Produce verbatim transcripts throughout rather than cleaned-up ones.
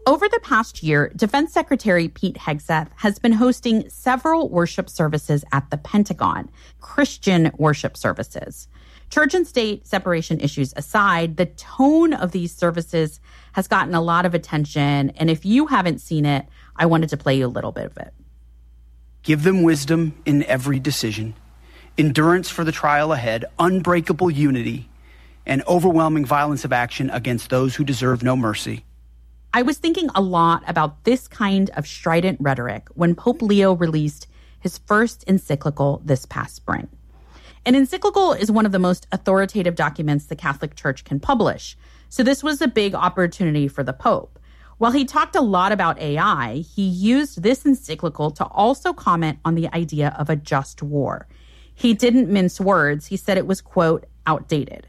Over the past year, Defense Secretary Pete Hegseth has been hosting several worship services at the Pentagon, Christian worship services. Church and state separation issues aside, the tone of these services has gotten a lot of attention, and if you haven't seen it, I wanted to play you a little bit of it. Give them wisdom in every decision, endurance for the trial ahead, unbreakable unity, and overwhelming violence of action against those who deserve no mercy. I was thinking a lot about this kind of strident rhetoric when Pope Leo released his first encyclical this past spring. An encyclical is one of the most authoritative documents the Catholic Church can publish, so this was a big opportunity for the Pope. While he talked a lot about A I, he used this encyclical to also comment on the idea of a just war. He didn't mince words. He said it was, quote, outdated.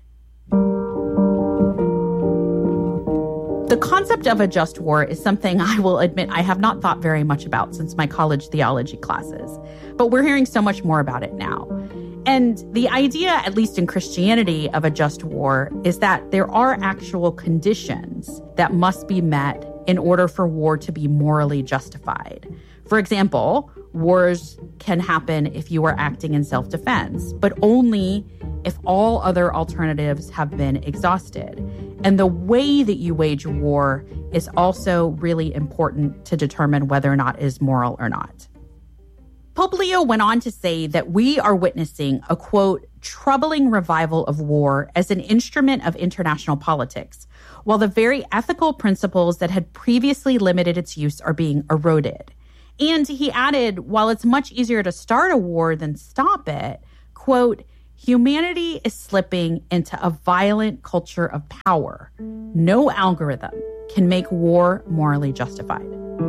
The concept of a just war is something I will admit I have not thought very much about since my college theology classes, but we're hearing so much more about it now. And the idea, at least in Christianity, of a just war is that there are actual conditions that must be met in order for war to be morally justified. For example, wars can happen if you are acting in self-defense, but only if all other alternatives have been exhausted. And the way that you wage war is also really important to determine whether or not it is moral or not. Pope Leo went on to say that we are witnessing a, quote, troubling revival of war as an instrument of international politics, while the very ethical principles that had previously limited its use are being eroded. And he added, while it's much easier to start a war than stop it, quote, humanity is slipping into a violent culture of power. No algorithm can make war morally justified.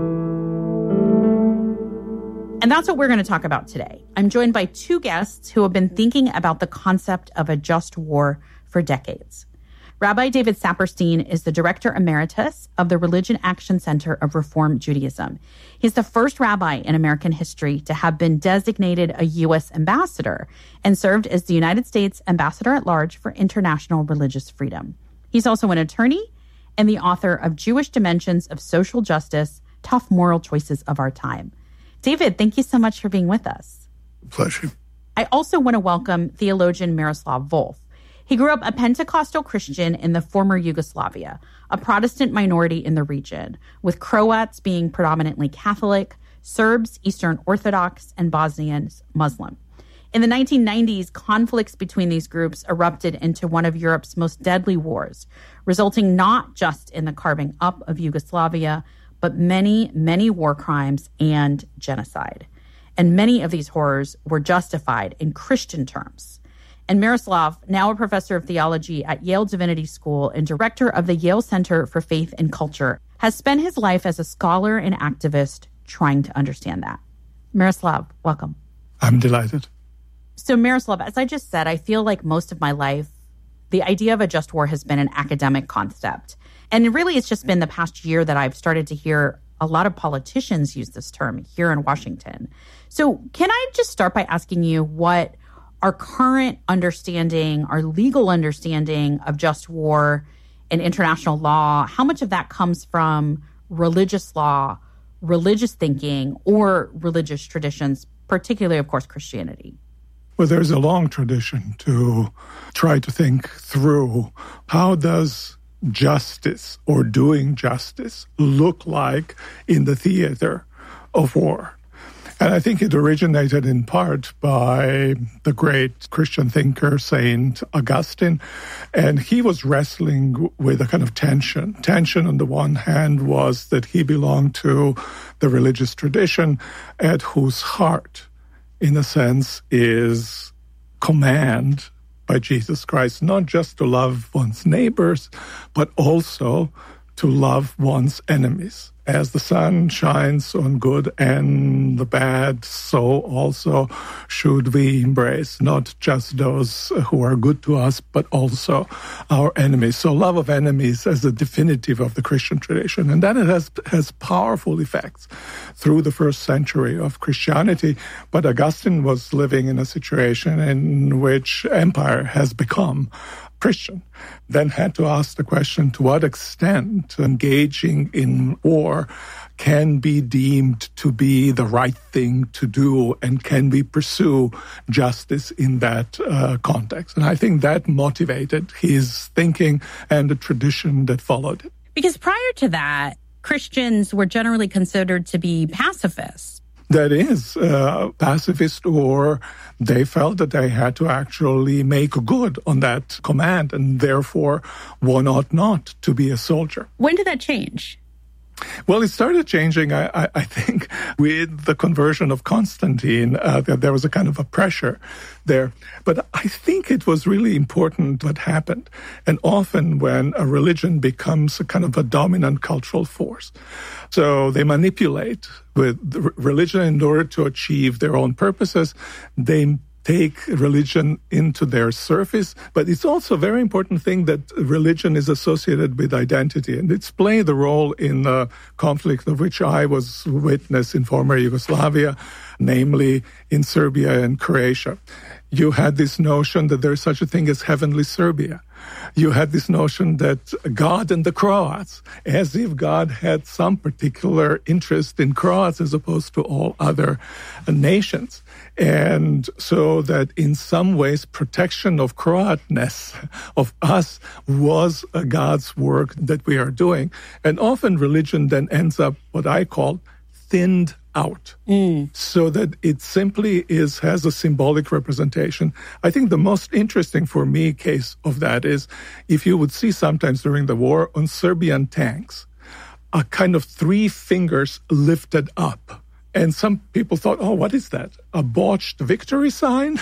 And that's what we're going to talk about today. I'm joined by two guests who have been thinking about the concept of a just war for decades. Rabbi David Saperstein is the Director Emeritus of the Religion Action Center of Reform Judaism. He's the first rabbi in American history to have been designated a U S ambassador and served as the United States Ambassador at Large for International Religious Freedom. He's also an attorney and the author of Jewish Dimensions of Social Justice, Tough Moral Choices of Our Time. David, thank you so much for being with us. Pleasure. I also want to welcome theologian Miroslav Volf. He grew up a Pentecostal Christian in the former Yugoslavia, a Protestant minority in the region, with Croats being predominantly Catholic, Serbs Eastern Orthodox, and Bosnians Muslim. In the nineteen nineties, conflicts between these groups erupted into one of Europe's most deadly wars, resulting not just in the carving up of Yugoslavia, but many, many war crimes and genocide. And many of these horrors were justified in Christian terms. And Miroslav, now a professor of theology at Yale Divinity School and director of the Yale Center for Faith and Culture, has spent his life as a scholar and activist trying to understand that. Miroslav, welcome. I'm delighted. So Miroslav, as I just said, I feel like most of my life, the idea of a just war has been an academic concept. And really, it's just been the past year that I've started to hear a lot of politicians use this term here in Washington. So can I just start by asking you what our current understanding, our legal understanding of just war and international law, how much of that comes from religious law, religious thinking, or religious traditions, particularly, of course, Christianity? Well, there's a long tradition to try to think through how does justice or doing justice look like in the theater of war. And I think it originated in part by the great Christian thinker, Saint Augustine. And he was wrestling with a kind of tension. Tension on the one hand was that he belonged to the religious tradition at whose heart, in a sense, is command by Jesus Christ, not just to love one's neighbors, but also to love one's enemies. As the sun shines on good and the bad, so also should we embrace not just those who are good to us, but also our enemies. So love of enemies as the definitive of the Christian tradition. And that it has, has powerful effects through the first century of Christianity. But Augustine was living in a situation in which empire has become Christian, then had to ask the question, to what extent engaging in war can be deemed to be the right thing to do, and can we pursue justice in that uh, context? And I think that motivated his thinking and the tradition that followed it. Because prior to that, Christians were generally considered to be pacifists. That is, uh, pacifist, or they felt that they had to actually make good on that command, and therefore one ought not to be a soldier. When did that change? Well, it started changing, I, I, I think, with the conversion of Constantine. Uh, there, there was a kind of a pressure there. But I think it was really important what happened. And often when a religion becomes a kind of a dominant cultural force, so they manipulate with religion in order to achieve their own purposes. They take religion into their service, but it's also a very important thing that religion is associated with identity, and it's played a role in the conflict of which I was witness in former Yugoslavia, namely in Serbia and Croatia. You had this notion that there's such a thing as heavenly Serbia. You had this notion that God and the Croats, as if God had some particular interest in Croats as opposed to all other nations. And so that in some ways protection of Croatness, of us, was a God's work that we are doing. And often religion then ends up what I call thinned out, mm. so that it simply is has a symbolic representation. I think the most interesting for me case of that is if you would see sometimes during the war on Serbian tanks, a kind of three fingers lifted up. And some people thought, oh, what is that? A botched victory sign?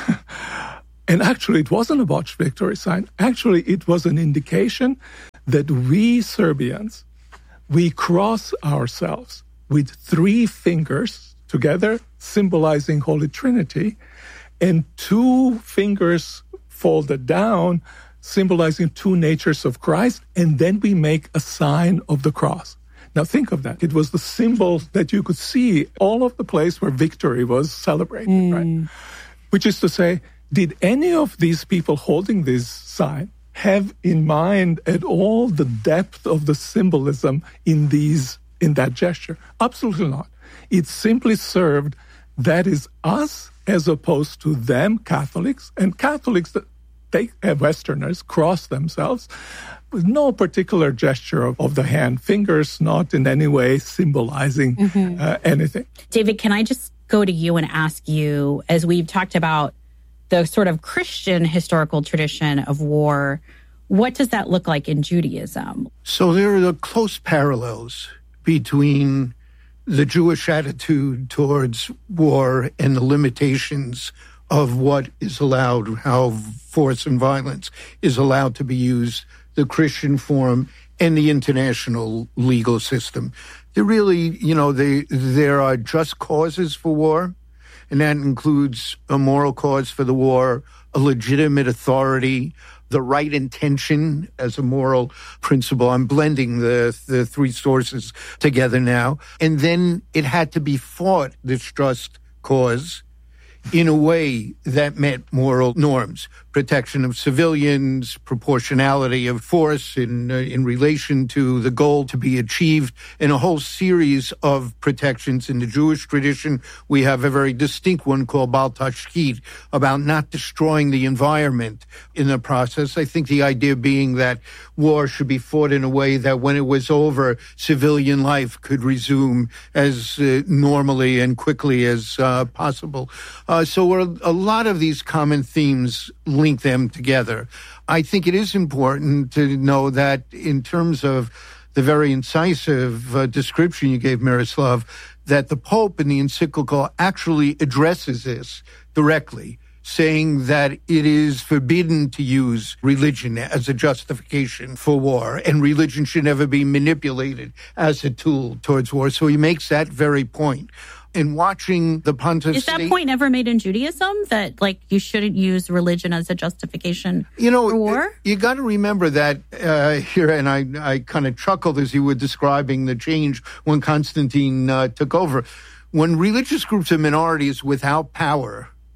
And actually, it wasn't a botched victory sign. Actually, it was an indication that we Serbians, we cross ourselves with three fingers together, symbolizing Holy Trinity, and two fingers folded down, symbolizing two natures of Christ, and then we make a sign of the cross. Now think of that. It was the symbol that you could see all of the place where victory was celebrated, mm. right? Which is to say, did any of these people holding this sign have in mind at all the depth of the symbolism in these in that gesture? Absolutely not. It simply served, that is us as opposed to them, Catholics, and Catholics that they, Westerners, cross themselves with no particular gesture of, of the hand, fingers not in any way symbolizing mm-hmm. uh, anything. David, can I just go to you and ask you, as we've talked about the sort of Christian historical tradition of war, what does that look like in Judaism? So there are the close parallels between the Jewish attitude towards war and the limitations of what is allowed, how force and violence is allowed to be used, the Christian form and the international legal system. There really, you know, they, there are just causes for war, and that includes a moral cause for the war, a legitimate authority, the right intention as a moral principle. I'm blending the, the three sources together now. And then it had to be fought, this just cause, in a way that met moral norms, protection of civilians, proportionality of force in uh, in relation to the goal to be achieved, and a whole series of protections. In the Jewish tradition, we have a very distinct one called Bal Tashchit, about not destroying the environment in the process. I think the idea being that war should be fought in a way that when it was over, civilian life could resume as uh, normally and quickly as uh, possible. Uh, so a lot of these common themes link them together. I think it is important to know that in terms of the very incisive uh, description you gave, Miroslav, that the Pope in the encyclical actually addresses this directly, saying that it is forbidden to use religion as a justification for war, and religion should never be manipulated as a tool towards war. So he makes that very point. In watching the Pontiff Is that state, point ever made in Judaism, that, like, you shouldn't use religion as a justification you know, for war? You got to remember that uh, here, and I, I kind of chuckled as you were describing the change when Constantine uh, took over. When religious groups are minorities without power,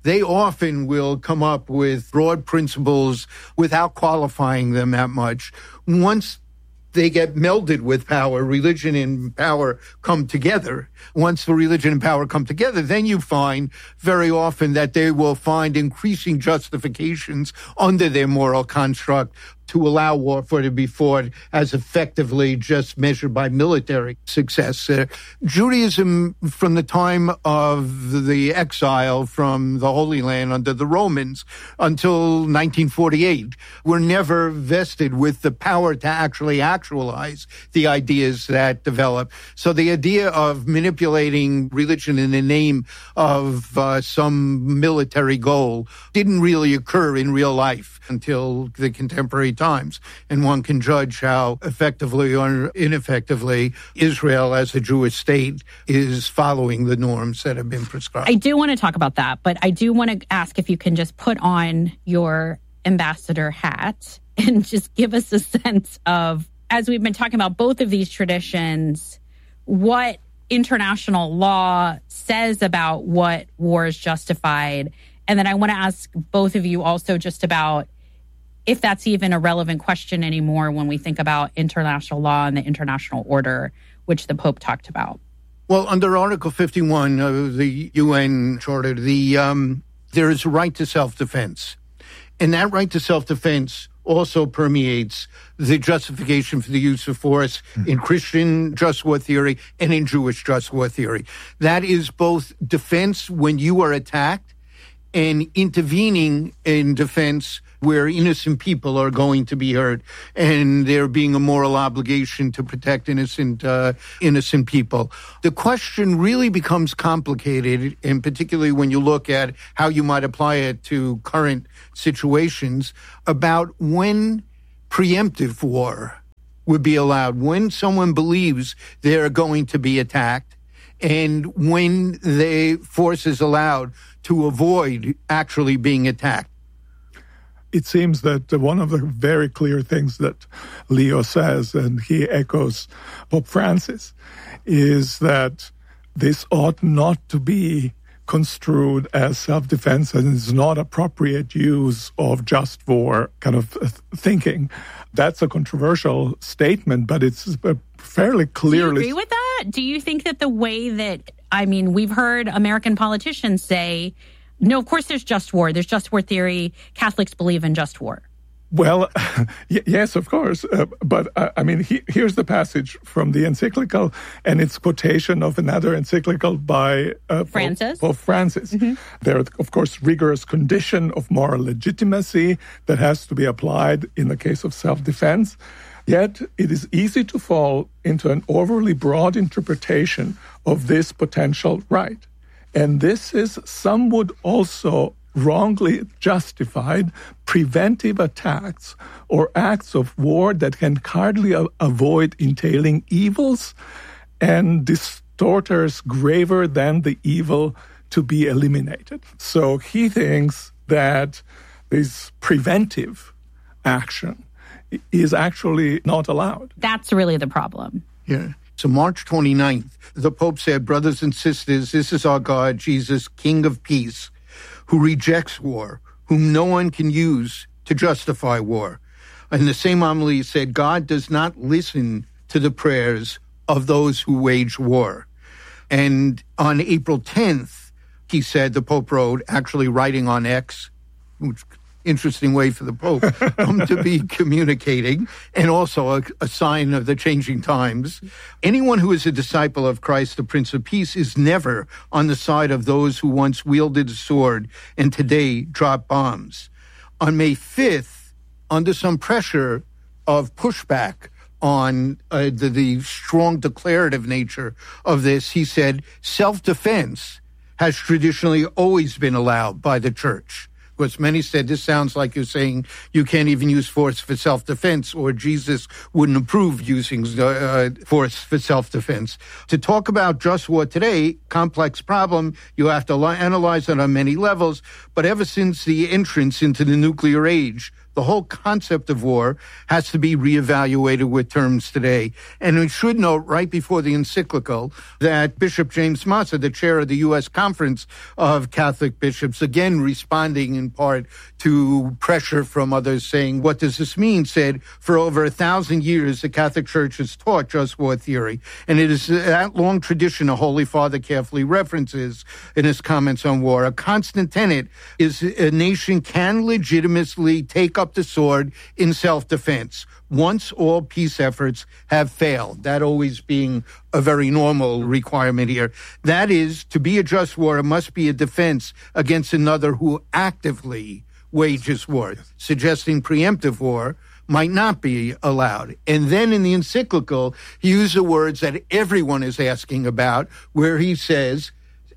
they often will come up with broad principles without qualifying them that much. Once they get melded with power, religion and power come together. Once the religion and power come together, then you find very often that they will find increasing justifications under their moral construct to allow warfare to be fought as effectively just measured by military success. Uh, Judaism, from the time of the exile from the Holy Land under the Romans until nineteen forty-eight, were never vested with the power to actually actualize the ideas that develop. So the idea of manipulating religion in the name of uh, some military goal didn't really occur in real life until the contemporary times. And one can judge how effectively or ineffectively Israel as a Jewish state is following the norms that have been prescribed. I do want to talk about that, but I do want to ask if you can just put on your ambassador hat and just give us a sense of, as we've been talking about both of these traditions, what international law says about what war is justified. And then I want to ask both of you also just about if that's even a relevant question anymore when we think about international law and the international order, which the Pope talked about. Well, under Article fifty-one of the U N Charter, the um, there is a right to self-defense. And that right to self-defense also permeates the justification for the use of force mm-hmm. in Christian just war theory and in Jewish just war theory. That is both defense when you are attacked and intervening in defense where innocent people are going to be hurt, and there being a moral obligation to protect innocent uh, innocent people. The question really becomes complicated, and particularly when you look at how you might apply it to current situations, about when preemptive war would be allowed, when someone believes they're going to be attacked, and when the force is allowed to avoid actually being attacked. It seems that one of the very clear things that Leo says, and he echoes Pope Francis, is that this ought not to be construed as self-defense and is not appropriate use of just war kind of thinking. That's a controversial statement, but it's fairly clearly... Do you agree with that? Do you think that the way that, I mean, we've heard American politicians say, no, of course there's just war. There's just war theory. Catholics believe in just war. Well, y- yes, of course. Uh, but, uh, I mean, he, here's the passage from the encyclical, and it's quotation of another encyclical by uh, Francis. Pope, Pope Francis. Mm-hmm. There are, of course, rigorous condition of moral legitimacy that has to be applied in the case of self-defense. Yet, it is easy to fall into an overly broad interpretation of this potential right. And this is, some would also wrongly justified preventive attacks or acts of war that can hardly a- avoid entailing evils and distorters graver than the evil to be eliminated. So he thinks that this preventive action is actually not allowed. That's really the problem. Yeah. So March twenty-ninth, the Pope said, brothers and sisters, this is our God, Jesus, King of peace, who rejects war, whom no one can use to justify war. In the same homily, he said, God does not listen to the prayers of those who wage war. And on April tenth, he said, the Pope wrote, actually writing on X, which interesting way for the Pope um, to be communicating, and also a, a sign of the changing times. Anyone who is a disciple of Christ, the Prince of Peace, is never on the side of those who once wielded a sword and today drop bombs. On May fifth, under some pressure of pushback on uh, the, the strong declarative nature of this, he said, self-defense has traditionally always been allowed by the Church. Because many said, this sounds like you're saying you can't even use force for self-defense, or Jesus wouldn't approve using uh, force for self-defense. To talk about just war today, complex problem, you have to li- analyze it on many levels, but ever since the entrance into the nuclear age, The whole concept of war has to be reevaluated with terms today. And we should note right before the encyclical that Bishop James Massa, the chair of the U S Conference of Catholic Bishops, again responding in part to pressure from others saying, what does this mean? Said, for over a thousand years, the Catholic Church has taught just war theory. And it is that long tradition a Holy Father carefully references in his comments on war. A constant tenet is a nation can legitimately take up the sword in self-defense once all peace efforts have failed. That always being a very normal requirement here. That is, to be a just war, it must be a defense against another who actively wages war. Suggesting preemptive war might not be allowed. And then in the encyclical, he used the words that everyone is asking about, where he says,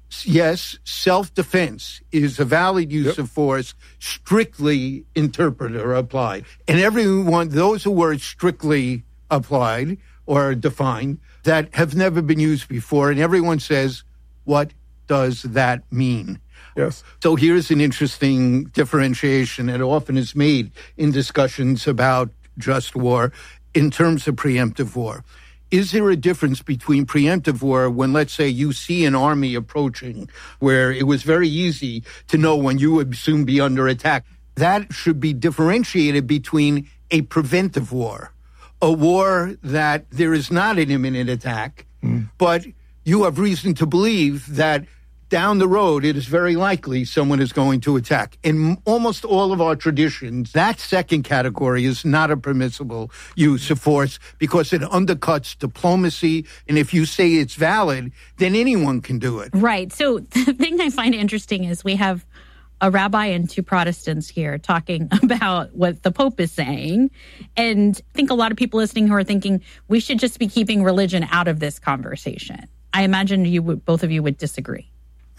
yes, self-defense is a valid use yep. of force, strictly interpreted or applied. And everyone, those are words strictly applied or defined that have never been used before. And everyone says, what does that mean? Yes. So here's an interesting differentiation that often is made in discussions about just war in terms of preemptive war. Is there a difference between preemptive war when, let's say, you see an army approaching where it was very easy to know when you would soon be under attack? That should be differentiated between a preventive war, a war that there is not an imminent attack, mm. but you have reason to believe that down the road, it is very likely someone is going to attack. In almost all of our traditions, that second category is not a permissible use of force because it undercuts diplomacy. And if you say it's valid, then anyone can do it. Right. So the thing I find interesting is we have a rabbi and two Protestants here talking about what the Pope is saying. And I think a lot of people listening who are thinking we should just be keeping religion out of this conversation. I imagine you would, both of you would disagree.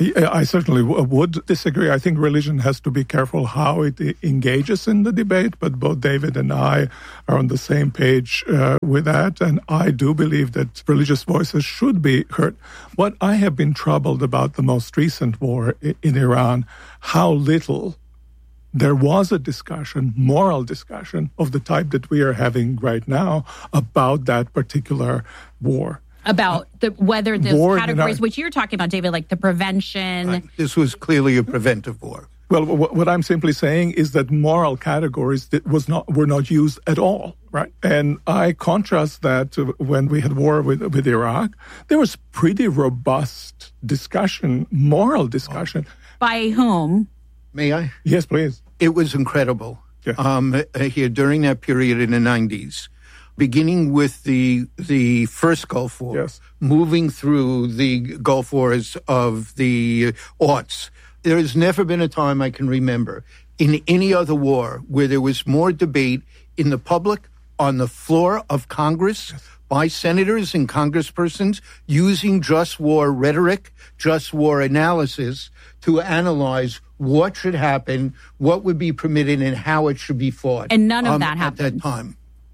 I certainly would disagree. I think religion has to be careful how it engages in the debate, but both David and I are on the same page uh, with that, and I do believe that religious voices should be heard. What I have been troubled about the most recent war in Iran, how little there was a discussion, moral discussion, of the type that we are having right now about that particular war. About the, whether those war categories, which you're talking about, David, like the prevention. Right. This was clearly a preventive war. Well, w- what I'm simply saying is that moral categories that was not were not used at all, right? And I contrast that to when we had war with with Iraq. There was pretty robust discussion, moral discussion. By whom? May I? Yes, please. It was incredible. Yeah. Um, here during that period in the nineties. Beginning with the the first Gulf War, yes. moving through the Gulf Wars of the aughts. There has never been a time I can remember in any other war where there was more debate in the public, on the floor of Congress, yes. by senators and congresspersons using just war rhetoric, just war analysis to analyze what should happen, what would be permitted, and how it should be fought. And none of um, that happened. At that time.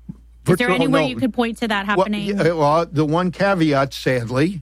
Is there any way you could point to that happening? Well, well, the one caveat, sadly,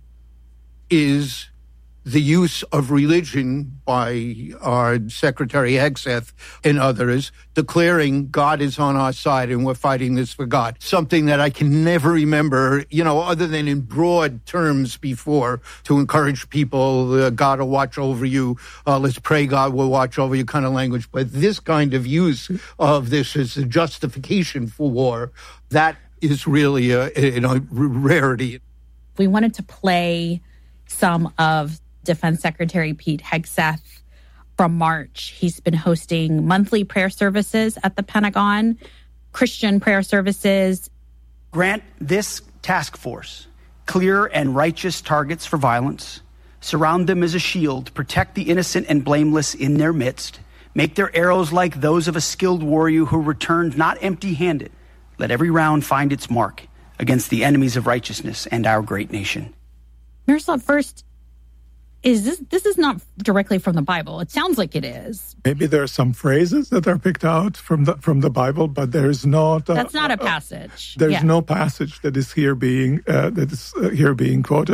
is the use of religion by our Secretary Hegseth and others, declaring God is on our side and we're fighting this for God. Something that I can never remember, you know, other than in broad terms before, to encourage people, uh, God will watch over you, uh, let's pray God will watch over you kind of language. But this kind of use of this as a justification for war, that is really a, a, a rarity. We wanted to play some of Defense Secretary Pete Hegseth from March. He's been hosting monthly prayer services at the Pentagon, Christian prayer services. Grant this task force clear and righteous targets for violence. Surround them as a shield. Protect the innocent and blameless in their midst. Make their arrows like those of a skilled warrior who returned not empty-handed. Let every round find its mark against the enemies of righteousness and our great nation. Miroslav, first, Is this this is not directly from the Bible? It sounds like it is. Maybe there are some phrases that are picked out from the from the Bible, but there's not. Uh, That's not a passage. Uh, there's yeah. no passage that is here being uh, that is uh, here being quoted.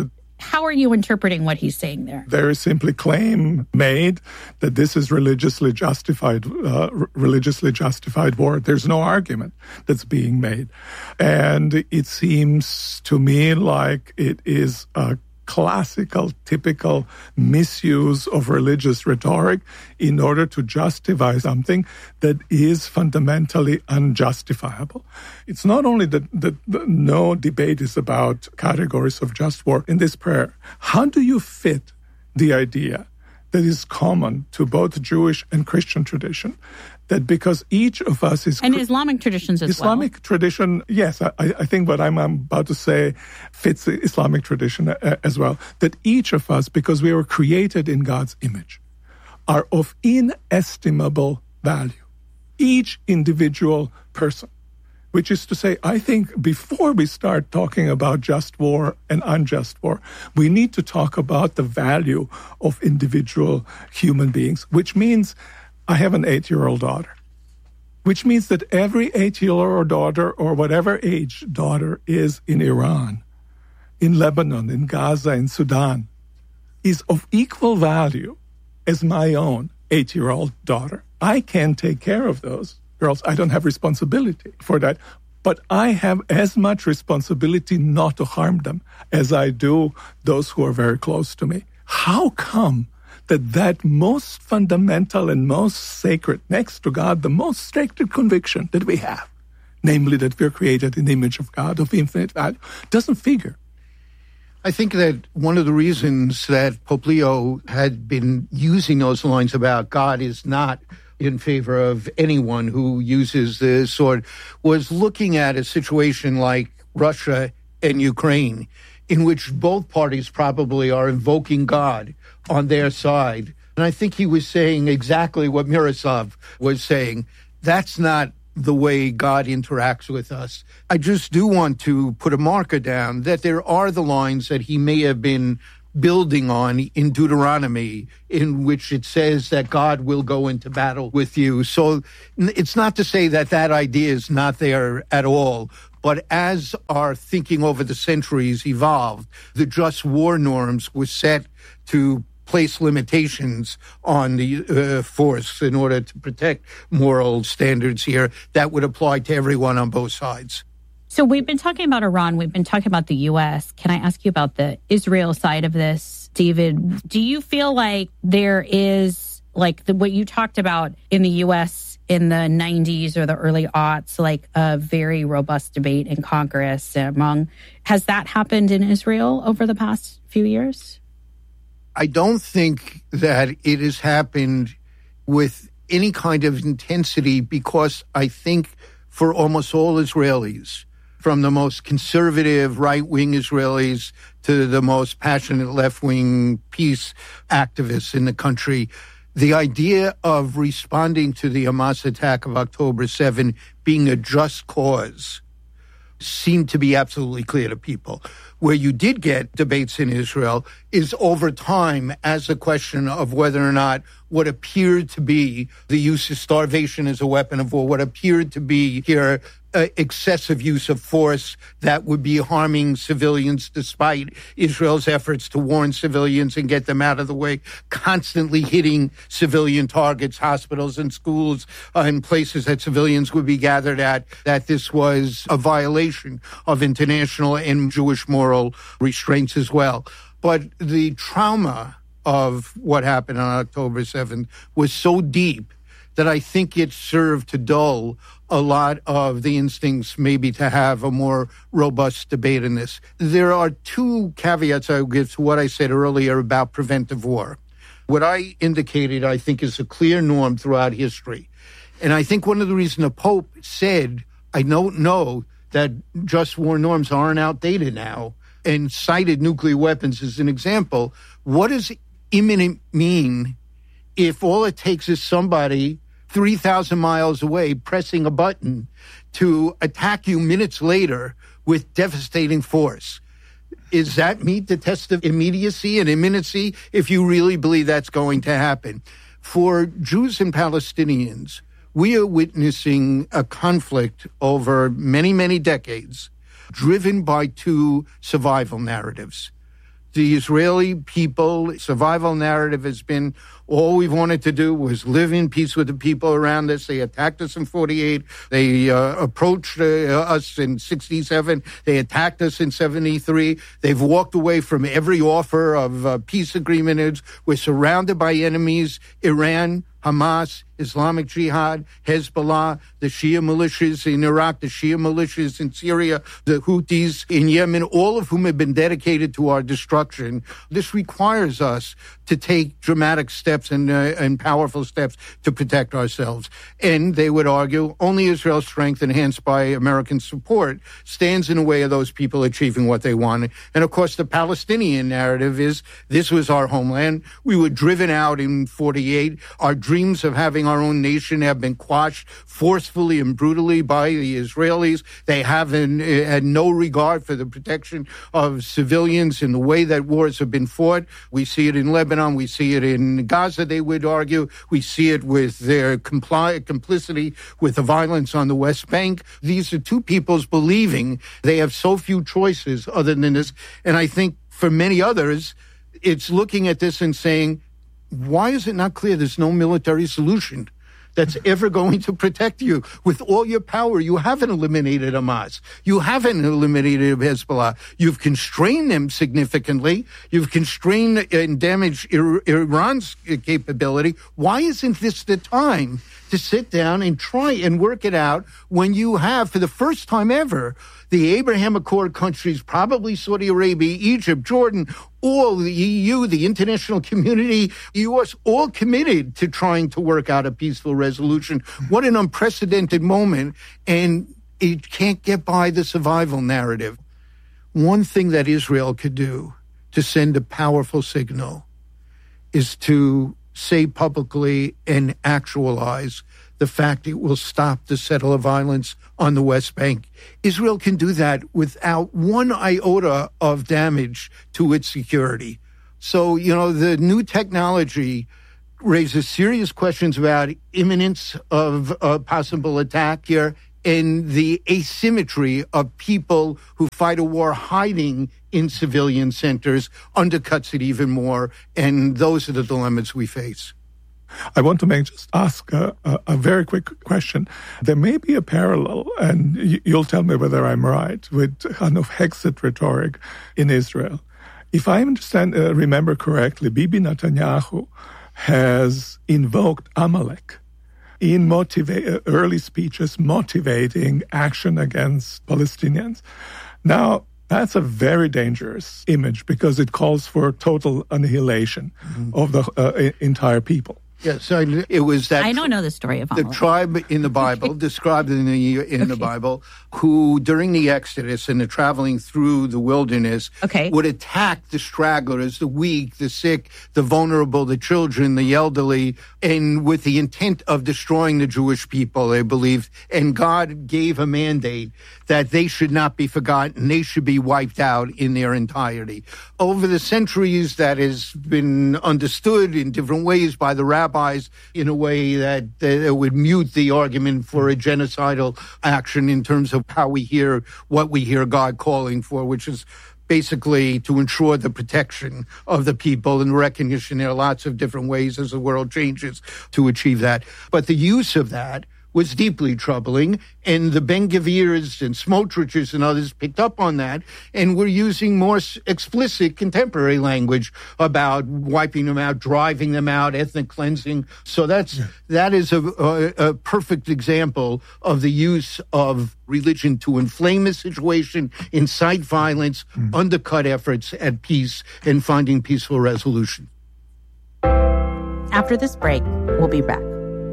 how are you interpreting what he's saying there? There is simply claim made that this is religiously justified, uh, religiously justified war. There's no argument that's being made. And it seems to me like it is a classical, typical misuse of religious rhetoric in order to justify something that is fundamentally unjustifiable. It's not only that, that, that no debate is about categories of just war in this prayer. How do you fit the idea that is common to both Jewish and Christian tradition, that because each of us is... And Islamic traditions as Islamic well. tradition, yes, I, I think what I'm about to say fits the Islamic tradition as well, that each of us, because we were created in God's image, are of inestimable value. Each individual person. Which is to say, I think before we start talking about just war and unjust war, we need to talk about the value of individual human beings, which means I have an eight-year-old daughter, which means that every eight-year-old daughter or whatever age daughter is in Iran, in Lebanon, in Gaza, in Sudan, is of equal value as my own eight-year-old daughter. I can take care of those girls. I don't have responsibility for that. But I have as much responsibility not to harm them as I do those who are very close to me. How come that that most fundamental and most sacred, next to God, the most sacred conviction that we have, namely that we're created in the image of God, of infinite value, doesn't figure? I think that one of the reasons that Pope Leo had been using those lines about God is not in favor of anyone who uses the sword was looking at a situation like Russia and Ukraine, in which both parties probably are invoking God on their side. And I think he was saying exactly what Miroslav was saying. That's not the way God interacts with us. I just do want to put a marker down that there are the lines that he may have been building on in Deuteronomy, in which it says that God will go into battle with you. So it's not to say that that idea is not there at all, but as our thinking over the centuries evolved, the just war norms were set to place limitations on the uh, force in order to protect moral standards here that would apply to everyone on both sides. So we've been talking about Iran. We've been talking about the U S. Can I ask you about the Israel side of this, David? Do you feel like there is, like the, what you talked about in the U S in the nineties or the early aughts, like a very robust debate in Congress among, has that happened in Israel over the past few years? I don't think that it has happened with any kind of intensity, because I think for almost all Israelis, from the most conservative right-wing Israelis to the most passionate left-wing peace activists in the country, the idea of responding to the Hamas attack of October seventh being a just cause seemed to be absolutely clear to people. Where you did get debates in Israel is over time as a question of whether or not what appeared to be the use of starvation as a weapon of war, what appeared to be here uh, excessive use of force that would be harming civilians despite Israel's efforts to warn civilians and get them out of the way, constantly hitting civilian targets, hospitals and schools uh, and places that civilians would be gathered at, that this was a violation of international and Jewish moral restraints as well. But the trauma of what happened on October seventh was so deep that I think it served to dull a lot of the instincts maybe to have a more robust debate in this. There are two caveats I would give to what I said earlier about preventive war. What I indicated, I think, is a clear norm throughout history. And I think one of the reasons the Pope said, I don't know that just war norms aren't outdated now, and cited nuclear weapons as an example. What does imminent mean if all it takes is somebody three thousand miles away pressing a button to attack you minutes later with devastating force? Is that meet the test of immediacy and imminency if you really believe that's going to happen? For Jews and Palestinians, we are witnessing a conflict over many, many decades driven by two survival narratives. The Israeli people, survival narrative has been all we've wanted to do was live in peace with the people around us. They attacked us in forty-eight. They uh, approached uh, us in sixty-seven. They attacked us in seventy-three. They've walked away from every offer of uh, peace agreement. We're surrounded by enemies, Iran, Hamas, Islamic Jihad, Hezbollah, the Shia militias in Iraq, the Shia militias in Syria, the Houthis in Yemen, all of whom have been dedicated to our destruction. This requires us to take dramatic steps and, uh, and powerful steps to protect ourselves. And they would argue only Israel's strength, enhanced by American support, stands in the way of those people achieving what they want. And of course, the Palestinian narrative is this was our homeland. We were driven out in forty-eight. Our dreams of having our own nation have been quashed forcefully and brutally by the Israelis. They haven't had no regard for the protection of civilians in the way that wars have been fought. We see it in Lebanon. We see it in Gaza, they would argue. We see it with their compli- complicity with the violence on the West Bank. These are two peoples believing they have so few choices other than this. And I think for many others, it's looking at this and saying, why is it not clear there's no military solution that's ever going to protect you? With all your power, you haven't eliminated Hamas. You haven't eliminated Hezbollah. You've constrained them significantly. You've constrained and damaged Iran's capability. Why isn't this the time to sit down and try and work it out when you have, for the first time ever, the Abraham Accord countries, probably Saudi Arabia, Egypt, Jordan, all the E U, the international community, U S, all committed to trying to work out a peaceful resolution. What an unprecedented moment, and it can't get by the survival narrative. One thing that Israel could do to send a powerful signal is to say publicly and actualize the fact it will stop the settler violence on the West Bank. Israel can do that without one iota of damage to its security. So, you know, the new technology raises serious questions about imminence of a possible attack here and the asymmetry of people who fight a war hiding in civilian centers undercuts it even more. And those are the dilemmas we face. I want to make just ask a, a, a very quick question. There may be a parallel, and y- you'll tell me whether I'm right, with kind of Hexit rhetoric in Israel. If I understand, uh, remember correctly, Bibi Netanyahu has invoked Amalek in motiva- early speeches motivating action against Palestinians. Now, that's a very dangerous image because it calls for total annihilation mm-hmm. of the uh, entire people. Yes, I, it was that. I don't know the story of Amalek. The tribe in the Bible, described in the in okay. the Bible, who during the Exodus and the traveling through the wilderness, okay. would attack the stragglers, the weak, the sick, the vulnerable, the children, the elderly, and with the intent of destroying the Jewish people, they believed. And God gave a mandate that they should not be forgotten; they should be wiped out in their entirety. Over the centuries, that has been understood in different ways by the rabbis. In a way that, that would mute the argument for a genocidal action in terms of how we hear what we hear God calling for, which is basically to ensure the protection of the people and recognition. There are lots of different ways as the world changes to achieve that. But the use of that was deeply troubling, and the Ben-Gvirs and Smotriches and others picked up on that and were using more explicit contemporary language about wiping them out, driving them out, ethnic cleansing. So that's yeah. that is a, a, a perfect example of the use of religion to inflame a situation, incite violence, mm. undercut efforts at peace and finding peaceful resolution. After this break, we'll be back.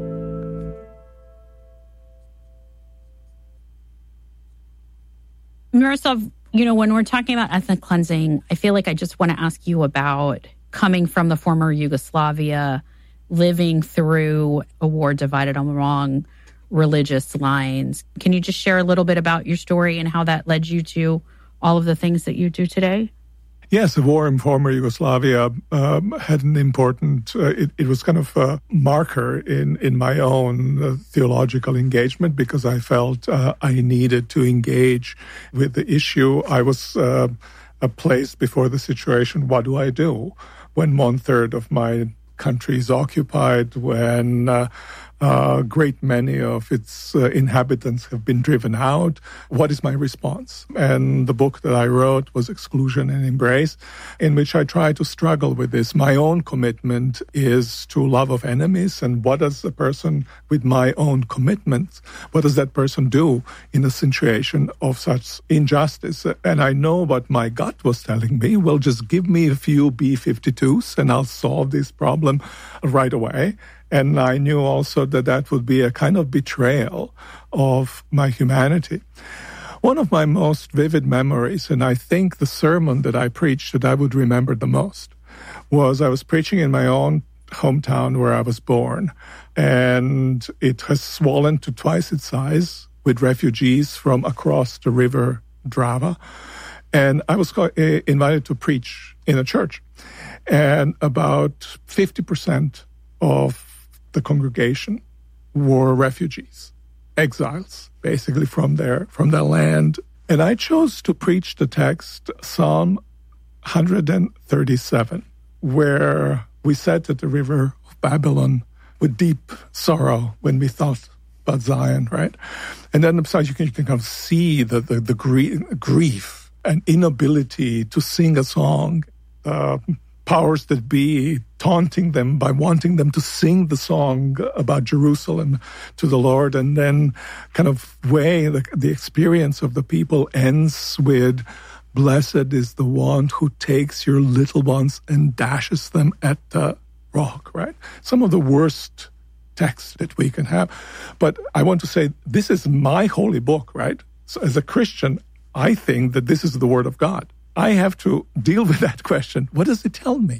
Miroslav, you know, when we're talking about ethnic cleansing, I feel like I just want to ask you about coming from the former Yugoslavia, living through a war divided along religious lines. Can you just share a little bit about your story and how that led you to all of the things that you do today? Yes, the war in former Yugoslavia um, had an important, uh, it, it was kind of a marker in, in my own uh, theological engagement because I felt uh, I needed to engage with the issue. I was uh, uh, placed before the situation, what do I do when one-third of my country is occupied, when uh, a great many of its uh, inhabitants have been driven out? What is my response? And the book that I wrote was Exclusion and Embrace, in which I try to struggle with this. My own commitment is to love of enemies, and what does a person with my own commitment, what does that person do in a situation of such injustice? And I know what my gut was telling me, well, just give me a few B fifty-twos and I'll solve this problem right away. And I knew also that that would be a kind of betrayal of my humanity. One of my most vivid memories, and I think the sermon that I preached that I would remember the most, was I was preaching in my own hometown where I was born. And it has swollen to twice its size with refugees from across the river Drava. And I was invited to preach in a church. And about fifty percent of the congregation were refugees, exiles, basically from their from their land. And I chose to preach the text, Psalm one thirty-seven, where we sat at the river of Babylon with deep sorrow when we thought about Zion, right? And then besides, you can, you can kind of see the, the, the grief, grief and inability to sing a song, uh, powers that be taunting them by wanting them to sing the song about Jerusalem to the Lord, and then kind of way the, the experience of the people ends with, blessed is the one who takes your little ones and dashes them at the rock, right? Some of the worst texts that we can have. But I want to say, this is my holy book, right? So as a Christian, I think that this is the Word of God. I have to deal with that question. What does it tell me?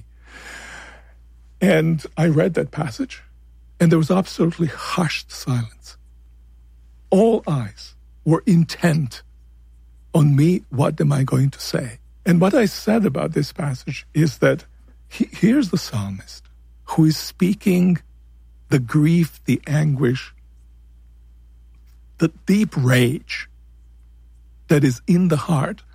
And I read that passage, and there was absolutely hushed silence. All eyes were intent on me. What am I going to say? And what I said about this passage is that he, here's the psalmist who is speaking the grief, the anguish, the deep rage that is in the heart